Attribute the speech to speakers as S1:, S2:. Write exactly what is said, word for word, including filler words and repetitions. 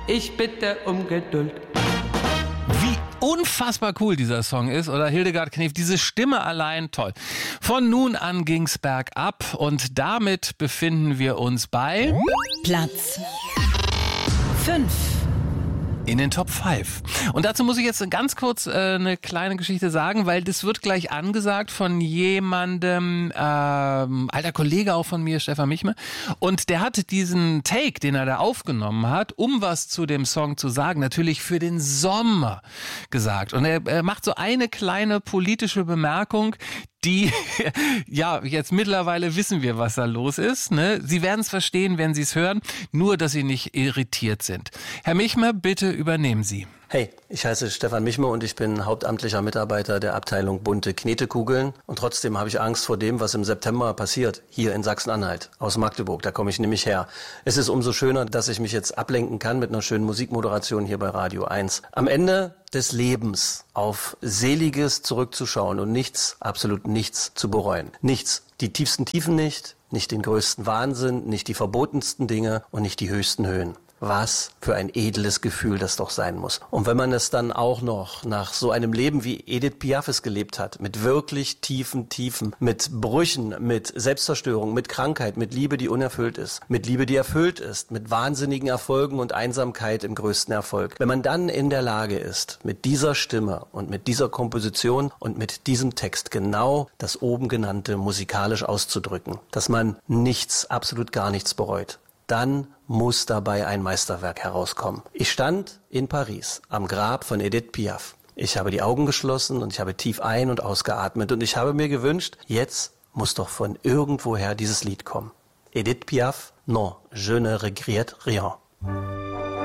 S1: Ich bitte um Geduld.
S2: Wie unfassbar cool dieser Song ist, oder Hildegard Knef, diese Stimme allein toll. Von nun an ging's bergab und damit befinden wir uns bei
S3: Platz fünf.
S2: In den Top fünf. Und dazu muss ich jetzt ganz kurz äh, eine kleine Geschichte sagen, weil das wird gleich angesagt von jemandem, ähm, alter Kollege auch von mir, Stefan Michme. Und der hat diesen Take, den er da aufgenommen hat, um was zu dem Song zu sagen, natürlich für den Sommer gesagt. Und er, er macht so eine kleine politische Bemerkung, die, ja, jetzt mittlerweile wissen wir, was da los ist. Ne? Sie werden es verstehen, wenn Sie es hören, nur dass Sie nicht irritiert sind. Herr Michme, bitte übernehmen Sie.
S4: Hey, ich heiße Stefan Michme und ich bin hauptamtlicher Mitarbeiter der Abteilung Bunte Knetekugeln. Und trotzdem habe ich Angst vor dem, was im September passiert, hier in Sachsen-Anhalt, aus Magdeburg. Da komme ich nämlich her. Es ist umso schöner, dass ich mich jetzt ablenken kann mit einer schönen Musikmoderation hier bei Radio eins. Am Ende des Lebens auf Seliges zurückzuschauen und nichts, absolut nichts zu bereuen. Nichts, die tiefsten Tiefen nicht, nicht den größten Wahnsinn, nicht die verbotensten Dinge und nicht die höchsten Höhen. Was für ein edles Gefühl das doch sein muss. Und wenn man es dann auch noch nach so einem Leben wie Edith Piaf es gelebt hat, mit wirklich tiefen Tiefen, mit Brüchen, mit Selbstzerstörung, mit Krankheit, mit Liebe, die unerfüllt ist, mit Liebe, die erfüllt ist, mit wahnsinnigen Erfolgen und Einsamkeit im größten Erfolg. Wenn man dann in der Lage ist, mit dieser Stimme und mit dieser Komposition und mit diesem Text genau das oben genannte musikalisch auszudrücken, dass man nichts, absolut gar nichts bereut, dann muss dabei ein Meisterwerk herauskommen. Ich stand in Paris am Grab von Edith Piaf. Ich habe die Augen geschlossen und ich habe tief ein- und ausgeatmet und ich habe mir gewünscht, jetzt muss doch von irgendwoher dieses Lied kommen. Edith Piaf, non, je ne regrette rien.